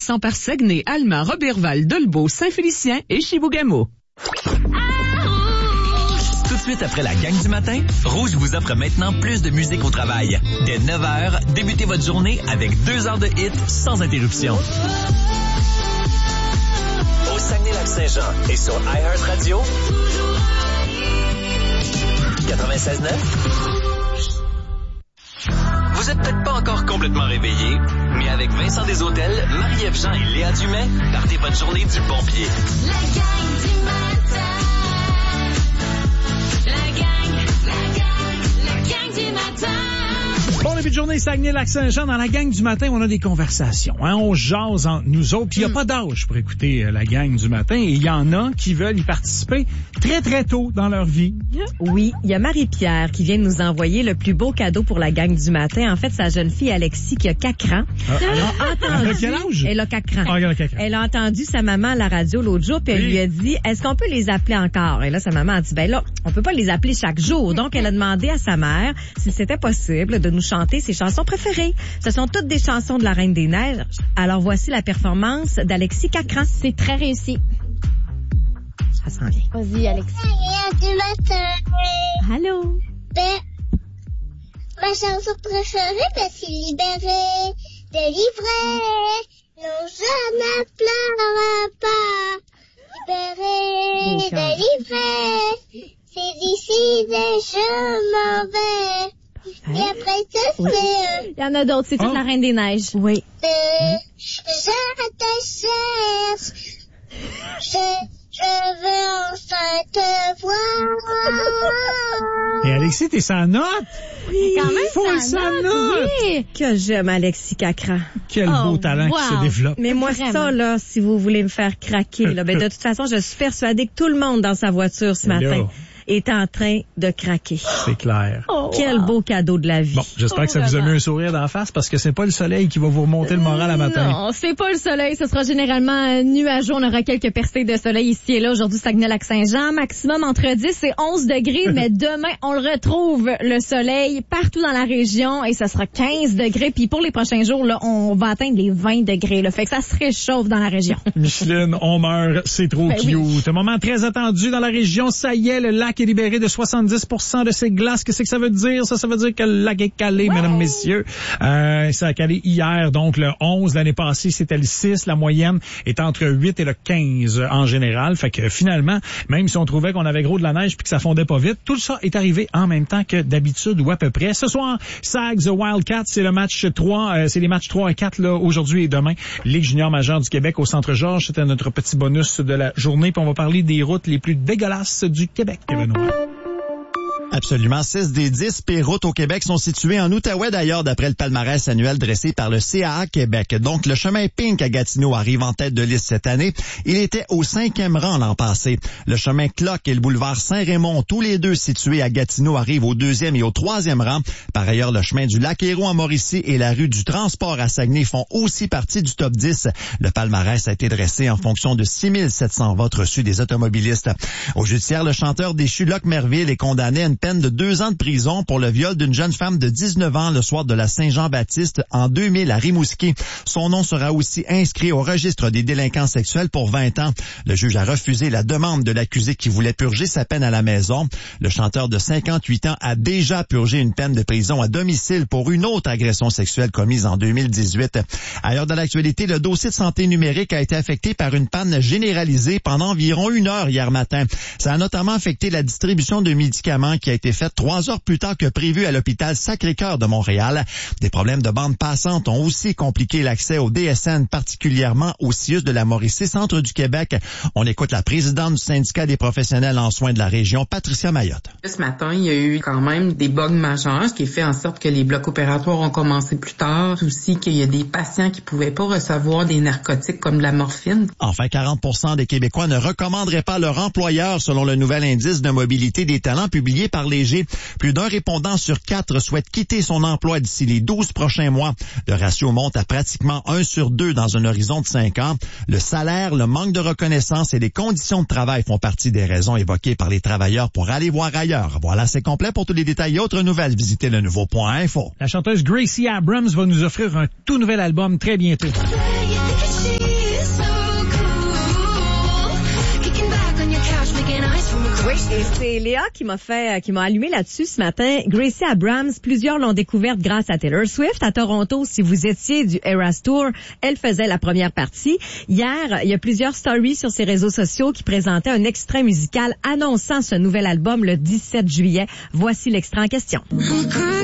passant par Saguenay, Alma, Roberval, Dolbeau, Saint-Félicien et Chibougamau. Tout de suite après la gang du matin, Rouge vous offre maintenant plus de musique au travail. Dès 9h, débutez votre journée avec 2 heures de hits sans interruption. Au Saguenay-Lac-Saint-Jean et sur iHeartRadio, 96.9. Vous êtes peut-être pas encore complètement réveillé, mais avec Vincent Desautels, Marie-Ève Jean et Léa Dumais, partez votre journée du bon pied. La gang du matin. La gang du matin. Bon début de journée, Saguenay-Lac-Saint-Jean. Dans la gang du matin, on a des conversations. On jase entre nous autres. Puis il n'y a pas d'âge pour écouter la gang du matin. Et il y en a qui veulent y participer très, très tôt dans leur vie. Oui, il y a Marie-Pierre qui vient de nous envoyer le plus beau cadeau pour la gang du matin. En fait, sa jeune fille Alexis qui a 4 ans. Elle a entendu... Quel âge? Elle a 4 ans. Elle a 4 ans. Elle a entendu sa maman à la radio l'autre jour, puis elle lui a dit, est-ce qu'on peut les appeler encore? Et là, sa maman a dit, ben là, on peut pas les appeler chaque jour. Donc, elle a demandé à sa mère si c'était possible de nous chanter ses chansons préférées. Ce sont toutes des chansons de la Reine des Neiges. Alors, voici la performance d'Alexis 4 ans. C'est très réussi. Ça s'en vient. Vas-y, Alexis. Du matin. Allô? Ma chanson préférée, c'est libérer, délivrer. Non, je ne pleure pas. Libérer, délivrer. C'est d'ici que je m'en vais. Et après ça, c'est... Il y en a d'autres, c'est toute la Reine des Neiges. Oui. Je te cherche. Je veux enfin te voir. Et Alexis, t'es sans note? Oui, quand même, Faut sa note! Oui. Que j'aime Alexis 4 ans. Quel beau talent qui se développe. Mais moi, Vraiment. ça, là, si vous voulez me faire craquer, là, ben, de toute façon, je suis persuadée que tout le monde dans sa voiture ce matin est en train de craquer. C'est clair. Quel beau cadeau de la vie. Bon, j'espère que ça vous a mis un sourire d'en face parce que c'est pas le soleil qui va vous remonter le moral à matin. Non, c'est pas le soleil. Ce sera généralement nuageux. On aura quelques percées de soleil ici et là. Aujourd'hui, Saguenay-Lac-Saint-Jean. Maximum entre 10 et 11 degrés. Mais demain, on le retrouve, le soleil, partout dans la région. Et ça sera 15 degrés. Puis pour les prochains jours, là, on va atteindre les 20 degrés. Là. Fait que ça se réchauffe dans la région. Micheline, on meurt. C'est trop cute. Oui. Un moment très attendu dans la région. Ça y est, le lac est libéré de 70% de ses glaces. Qu'est-ce que ça veut dire? Ça veut dire que le lac est calé, mesdames, messieurs. Ça a calé hier, donc le 11. L'année passée, c'était le 6. La moyenne est entre 8 et le 15 en général. Fait que finalement, même si on trouvait qu'on avait gros de la neige puis que ça fondait pas vite, tout ça est arrivé en même temps que d'habitude ou à peu près. Ce soir, Sags Wildcats, c'est le match 3. C'est les matchs 3 et 4 là, aujourd'hui et demain. Ligue junior majeure du Québec au Centre Georges. C'était notre petit bonus de la journée. Puis on va parler des routes les plus dégueulasses du Québec, Benoît. Absolument. 6 des 10 pires routes au Québec sont situées en Outaouais d'ailleurs, d'après le palmarès annuel dressé par le CAA Québec. Donc, le chemin Pink à Gatineau arrive en tête de liste cette année. Il était au 5e rang l'an passé. Le chemin Clock et le boulevard Saint-Raymond, tous les deux situés à Gatineau, arrivent au 2e et au 3e rang. Par ailleurs, le chemin du Lac-Hérault à Mauricie et la rue du Transport à Saguenay font aussi partie du top 10. Le palmarès a été dressé en fonction de 6700 votes reçus des automobilistes. Au judiciaire, le chanteur déchu Locke Merville est condamné à une peine de 2 ans de prison pour le viol d'une jeune femme de 19 ans le soir de la Saint-Jean-Baptiste en 2000 à Rimouski. Son nom sera aussi inscrit au registre des délinquants sexuels pour 20 ans. Le juge a refusé la demande de l'accusé qui voulait purger sa peine à la maison. Le chanteur de 58 ans a déjà purgé une peine de prison à domicile pour une autre agression sexuelle commise en 2018. Ailleurs dans l'actualité, le dossier de santé numérique a été affecté par une panne généralisée pendant environ 1 heure hier matin. Ça a notamment affecté la distribution de médicaments qui a été faite 3 heures plus tard que prévu à l'hôpital Sacré-Cœur de Montréal. Des problèmes de bande passante ont aussi compliqué l'accès au DSN, particulièrement au CIUS de la Mauricie, centre du Québec. On écoute la présidente du syndicat des professionnels en soins de la région, Patricia Mayotte. Ce matin, il y a eu quand même des bugs majeurs, ce qui fait en sorte que les blocs opératoires ont commencé plus tard. Aussi qu'il y a des patients qui pouvaient pas recevoir des narcotiques comme de la morphine. Enfin, 40% des Québécois ne recommanderaient pas leur employeur selon le nouvel indice de mobilité des talents publié par Léger. Plus d'un répondant sur 4 souhaite quitter son emploi d'ici les 12 prochains mois. Le ratio monte à pratiquement 1 sur 2 dans un horizon de 5 ans. Le salaire, le manque de reconnaissance et les conditions de travail font partie des raisons évoquées par les travailleurs pour aller voir ailleurs. Voilà, c'est complet. Pour tous les détails et autres nouvelles, visitez le nouveau.info. La chanteuse Gracie Abrams va nous offrir un tout nouvel album très bientôt. Et c'est Léa qui m'a allumé là-dessus ce matin. Gracie Abrams, plusieurs l'ont découverte grâce à Taylor Swift. À Toronto, si vous étiez du Eras Tour, elle faisait la première partie. Hier, il y a plusieurs stories sur ses réseaux sociaux qui présentaient un extrait musical annonçant ce nouvel album le 17 juillet. Voici l'extrait en question.